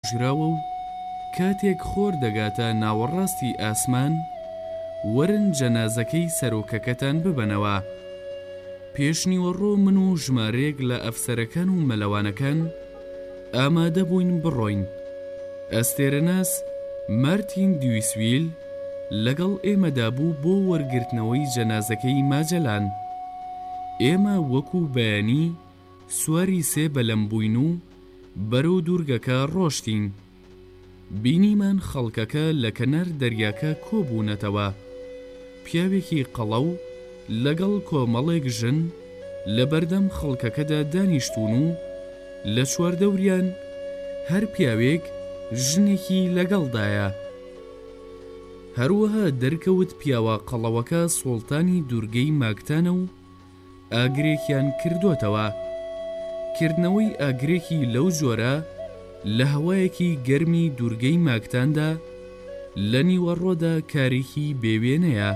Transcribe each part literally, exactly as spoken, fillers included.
دروژراوە و کاتێک خۆر دەگاتە ناوەڕاستی ئاسمان وەرن جەنازەکەی سەرۆکەکەتان ببەنەوە. پێشنیوەڕۆ من و ژمارەیەک لە ئەفسەرەکان و مەلەوانەکان ئامادە بووین بڕۆین. ئەستێرەناس مارتین دیویسویل لەگەڵ ئێمەدا بوو بۆ وەرگرتنەوەی جەنازەکەی ماجەلان. ئێمە وەکو بەیانی سواری سێ بەلەم بووین و بەرەو دوورگەکە ڕۆشتین. بینیمان خەڵکەکە لە کەنار دەریاکە کۆبوونەتەوە. پیاوێکی قەڵەو لەگەڵ کۆمەڵێک ژن لە بەردەم خەڵکەکەدا دانیشتون و لە چواردەوریان هەر پیاوێک ژنێکی لەگەڵدایە. هەروەها دەرکەوت پیاوە قەڵەوەکە سوڵتانی دوورگەی ماکتانە و ئاگرێکیان کردوتەوە. کردنەوەی ئاگرێکی لەو جۆرە لە هەوایەکی گەرمی دوورگەی ماکتاندا لە نیوەڕۆدا کارێکی بێوێنەیە.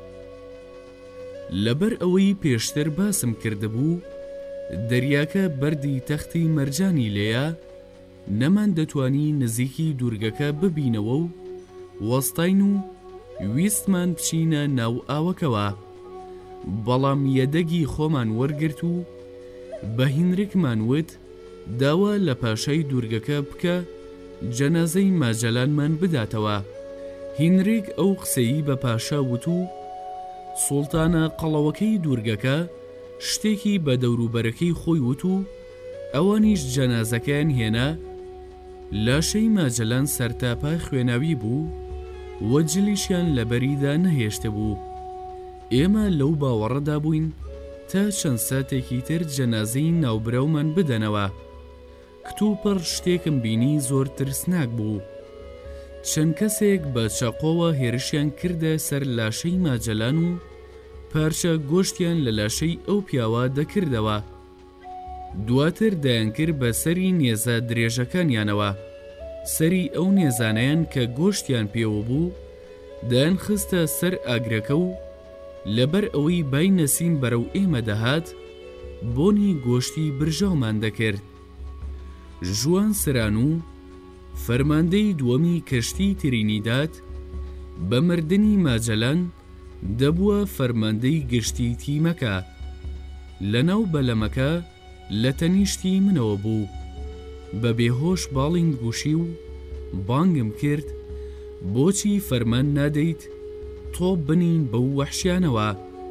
لەبەر ئەوەی پێشتر باسم کردبوو دەریاکە بەردی تەختی مەرجانی لێیە، نەمان دەتوانی نزیکی دوورگەکە ببینەوە و وەستاین و ویستمان بچینە ناو ئاوەکەوە. بەڵام یەدەگی خۆمان وەرگرت و بە هینرێکمان وت داوا لە پاشای دوورگەکە بکە جەنازەی ماجەلانمان بداتەوە. هینرێک ئەو قسەی بە پاشا وت و سوڵتانە قەڵەوەکەی دوورگەکە شتێکی بە دەوروبەرەکەی خۆی وت و ئەوانیش جەنازەکەیان هێنا. لاشەی ماجەلان سەرتاپای خوێناوی بوو وەجلیشیان لە بەریدا نەهێشتە بوو. ئێمە لەو باوەڕەدا بووین تا چەند ساتێکی تر جەنازەی ناوبراومان بدەنەوە. کتوپڕ شتێکم بینی زۆر ترسناک بوو. چەند کەسێک بە چەقۆوە هێرشیان کردە سەر لاشەی ماجەلان و پارچە گۆشتیان لە لاشەی ئەو پیاوە دەکردەوە. دواتر دایانکرد بە سەری نێزە درێژەکانیانەوە. سەری ئەو نێزانەیان کە گۆشتیان پێوە بوو دایان خستە سەر ئاگرەکە و لەبەر ئەوەی بای نەسیم بەرەو ئێمە دەهات بۆنی گۆشتی برژاومان دەکرد. ژوان سران و فەرماندەی دووەمی کەشتی ترینیداد بە مردنی ماجەلان دەبووە فەرماندەی گشتی تیمەکە. لەناو بەلەمەکە لە تەنیشتی منەوە بوو. بە بێهۆش باڵین گوشی و بانگم کرد بۆچی فەرمان نادەیت تۆ بنین بەو وەحشیانەوە.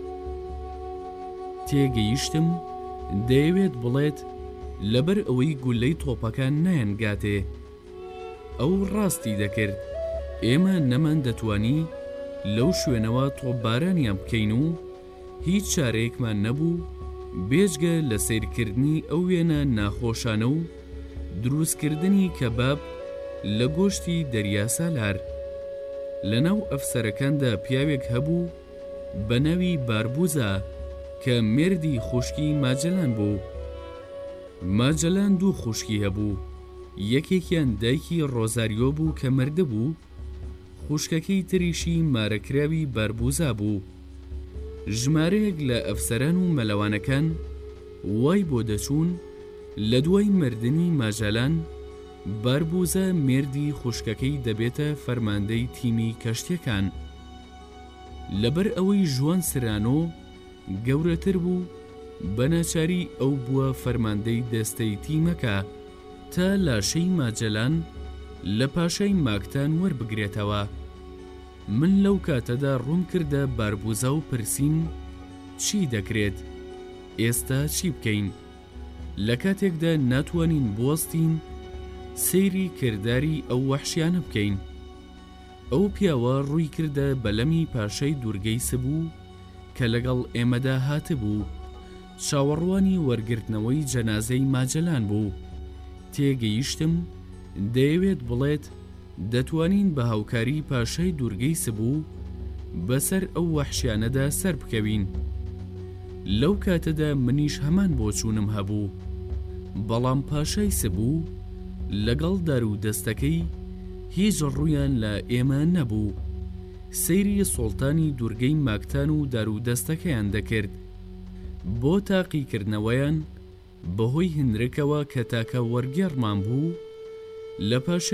تێگەیشتم دەیەوێت بڵێت لەبەر ئەوەی گولەی تۆپەکان نایەنگاتێ. ئەو ڕاستی دەکرد. ئێمە نەمان دەتوانی لەو شوێنەوە تۆپبارانیان بکەین و هیچ چارەیەکمان نەبوو بێجگە لە سیرکردنی ئەو وێنە ناخۆشانە و دروستکردنی کەباب لە گۆشتی دەریا سالار. لەناو ئەفسەرەکاندا پیاوێک هەبوو بە ناوی باربوزە کە مێردی خوشکی ماجەلان بوو. ماجەلان دوو خوشکی هەبوو. یەکێکیان دایکی ڕۆزاریۆ بوو کە مردە بوو. خوشکەکەی تریشی مارەکراوی باربوزا بوو. ژمارەیەک لە ئەفسەران و مەلەوانەکان وای بۆ دەچوون لە دوای مردنی ماجەلان باربوزە مێردی خوشکەکەی دەبێتە فەرماندەی تیمی کەشتیەکان. لەبەر ئەوەی ژوان سرانۆ گەورەتر بوو بەناچاری ئەو بووە فەرماندەی دەستەی تیمەکە تا لاشەی ماجەلان لە پاشای ماکتان وەربگرێتەوە. من لەو کاتەدا ڕوون کردە باربوزە و پرسیم چی دەکرێت؟ ئێستا چی بکەین؟ لە کاتێکدا ناتوانین بوەستین سەیری کردداری ئەو وەحشیانە بکەین. ئەو پیاوە ڕووی کردە بەلەمی پاشای دوورگەی سبوو کە لەگەڵ ئێمەدا هاتبوو. چاوەڕوانی وەرگرتنەوەی جەنازەی ماجەلان بوو. تێگەیشتم دەیەوێت بڵێت دەتوانین بە هاوکاری پاشای دوورگەی سبوو بەسەر ئەو وەحشیانەدا سەر بکەوین. لەو کاتەدا منیش هەمان بۆچوونم هەبوو. بەڵام پاشای سبوو لەگەڵ دارودەستەکەی هیچ ڕوویان لە ئێمە نەبوو. سەیری سوڵتانی دوورگەی ماکتان و دارودەستەکەیان دەکرد. بۆ تاقیکردنەوەیان بەهۆی هەنرێکەوە کە تاکە وەرگێڕمان بوو لە پاشای